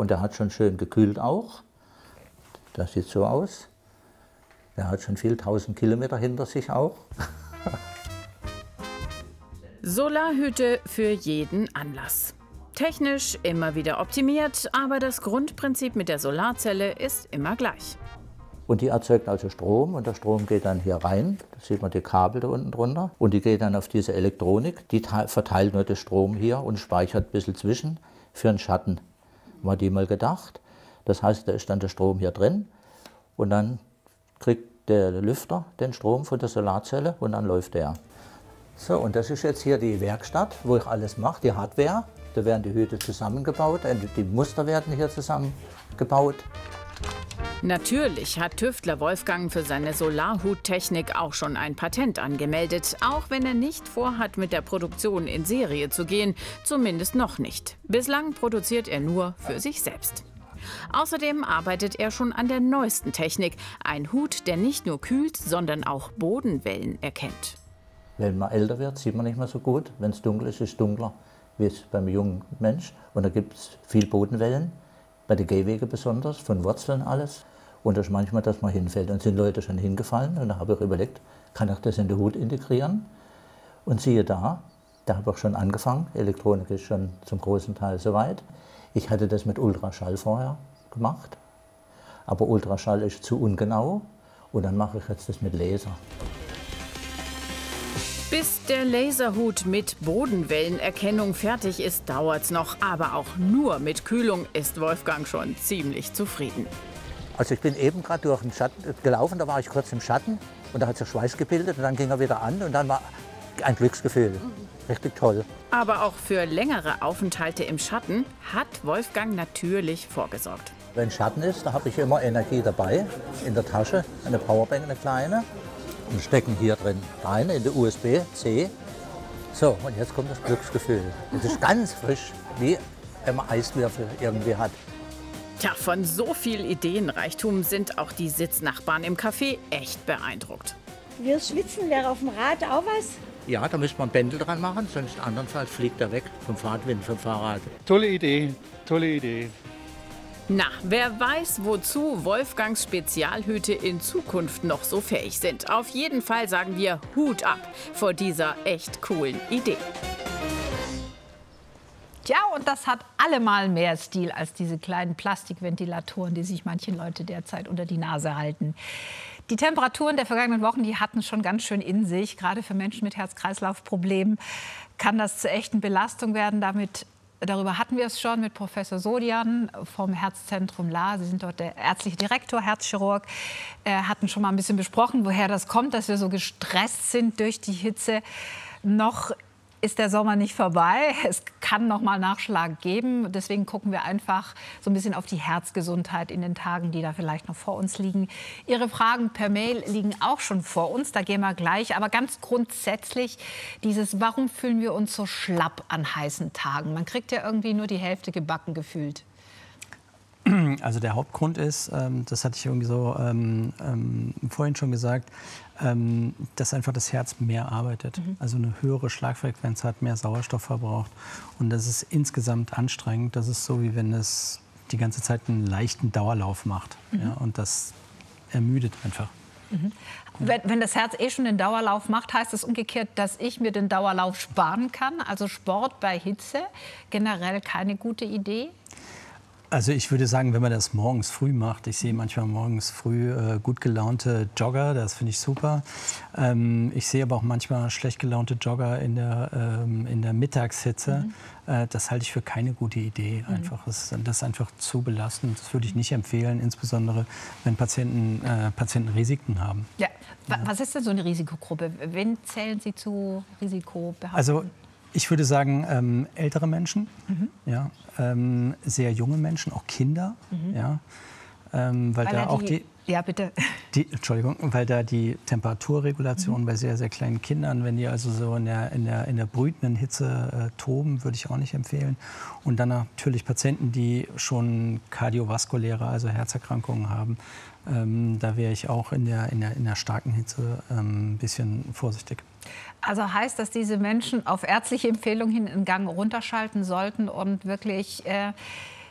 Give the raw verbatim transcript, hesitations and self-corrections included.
und der hat schon schön gekühlt auch. Das sieht so aus. Der hat schon viel tausend Kilometer hinter sich auch. Solarhüte für jeden Anlass. Technisch immer wieder optimiert, aber das Grundprinzip mit der Solarzelle ist immer gleich. Und die erzeugt also Strom und der Strom geht dann hier rein. Da sieht man die Kabel da unten drunter. Und die geht dann auf diese Elektronik. Die verteilt nur den Strom hier und speichert ein bisschen zwischen für einen Schatten. War die mal gedacht. Das heißt, da ist dann der Strom hier drin und dann kriegt der Lüfter den Strom von der Solarzelle und dann läuft der. So, und das ist jetzt hier die Werkstatt, wo ich alles mache, die Hardware. Da werden die Hüte zusammengebaut, die Muster werden hier zusammengebaut. Natürlich hat Tüftler Wolfgang für seine Solarhuttechnik auch schon ein Patent angemeldet, auch wenn er nicht vorhat, mit der Produktion in Serie zu gehen, zumindest noch nicht. Bislang produziert er nur für sich selbst. Außerdem arbeitet er schon an der neuesten Technik, ein Hut, der nicht nur kühlt, sondern auch Bodenwellen erkennt. Wenn man älter wird, sieht man nicht mehr so gut. Wenn es dunkel ist, ist es dunkler, wie es beim jungen Mensch. Und da gibt es viel Bodenwellen, bei den Gehwegen besonders, von Wurzeln alles. Und das ist manchmal, dass man hinfällt. Dann sind Leute schon hingefallen und da habe ich überlegt, kann ich das in den Hut integrieren? Und siehe da, da habe ich schon angefangen. Elektronik ist schon zum großen Teil soweit. Ich hatte das mit Ultraschall vorher gemacht, aber Ultraschall ist zu ungenau und dann mache ich jetzt das mit Laser. Bis der Laserhut mit Bodenwellenerkennung fertig ist, dauert's noch. Aber auch nur mit Kühlung ist Wolfgang schon ziemlich zufrieden. Also ich bin eben gerade durch den Schatten gelaufen, da war ich kurz im Schatten und da hat sich Schweiß gebildet und dann ging er wieder an und dann war ein Glücksgefühl. Richtig toll. Aber auch für längere Aufenthalte im Schatten hat Wolfgang natürlich vorgesorgt. Wenn Schatten ist, da habe ich immer Energie dabei, in der Tasche, eine Powerbank, eine kleine. Und stecken hier drin rein in der U S B-C. So, und jetzt kommt das Glücksgefühl. Es ist ganz frisch, wie wenn man Eiswürfel irgendwie hat. Tja, von so viel Ideenreichtum sind auch die Sitznachbarn im Café echt beeindruckt. Wir schwitzen, wäre auf dem Rad auch was? Ja, da müsste man Bändel dran machen, sonst andernfalls fliegt er weg vom Fahrtwind, vom Fahrrad. Tolle Idee, tolle Idee. Na, wer weiß, wozu Wolfgangs Spezialhüte in Zukunft noch so fähig sind. Auf jeden Fall sagen wir Hut ab vor dieser echt coolen Idee. Tja, und das hat allemal mehr Stil als diese kleinen Plastikventilatoren, die sich manche Leute derzeit unter die Nase halten. Die Temperaturen der vergangenen Wochen, die hatten schon ganz schön in sich. Gerade für Menschen mit Herz-Kreislauf-Problemen kann das zur echten Belastung werden. Damit Darüber hatten wir es schon mit Professor Sodian vom Herzzentrum La. Sie sind dort der ärztliche Direktor, Herzchirurg. Wir hatten schon mal ein bisschen besprochen, woher das kommt, dass wir so gestresst sind durch die Hitze. Noch ist der Sommer nicht vorbei. Es kann noch mal Nachschlag geben. Deswegen gucken wir einfach so ein bisschen auf die Herzgesundheit in den Tagen, die da vielleicht noch vor uns liegen. Ihre Fragen per Mail liegen auch schon vor uns. Da gehen wir gleich. Aber ganz grundsätzlich dieses, warum fühlen wir uns so schlapp an heißen Tagen? Man kriegt ja irgendwie nur die Hälfte gebacken gefühlt. Also der Hauptgrund ist, ähm, das hatte ich irgendwie so ähm, ähm, vorhin schon gesagt, ähm, dass einfach das Herz mehr arbeitet, mhm. also eine höhere Schlagfrequenz hat, mehr Sauerstoff verbraucht. Und das ist insgesamt anstrengend. Das ist so, wie wenn es die ganze Zeit einen leichten Dauerlauf macht. Mhm. Ja, und das ermüdet einfach. Mhm. Wenn, wenn das Herz eh schon den Dauerlauf macht, heißt das umgekehrt, dass ich mir den Dauerlauf sparen kann? Also Sport bei Hitze generell keine gute Idee? Also ich würde sagen, wenn man das morgens früh macht, ich sehe manchmal morgens früh äh, gut gelaunte Jogger, das finde ich super. Ähm, ich sehe aber auch manchmal schlecht gelaunte Jogger in der, ähm, in der Mittagshitze. Mhm. Äh, das halte ich für keine gute Idee. Einfach. Das, das ist einfach zu belastend. Das würde ich nicht empfehlen, insbesondere wenn Patienten, äh, Patienten Risiken haben. Ja. Was ist denn so eine Risikogruppe? Wen zählen Sie zu Risikobehandlung? Also ich würde sagen, ähm, ältere Menschen, mhm. ja, ähm, sehr junge Menschen, auch Kinder, mhm. ja, ähm, weil, weil da auch die, die, ja bitte, die, Entschuldigung, weil da die Temperaturregulation mhm. bei sehr sehr kleinen Kindern, wenn die also so in der in der in der brütenden Hitze äh, toben, würde ich auch nicht empfehlen. Und dann natürlich Patienten, die schon kardiovaskuläre, also Herzerkrankungen haben. Ähm, da wäre ich auch in der, in der, in der starken Hitze ähm, ein bisschen vorsichtig. Also heißt, dass diese Menschen auf ärztliche Empfehlung hin einen Gang runterschalten sollten und wirklich äh,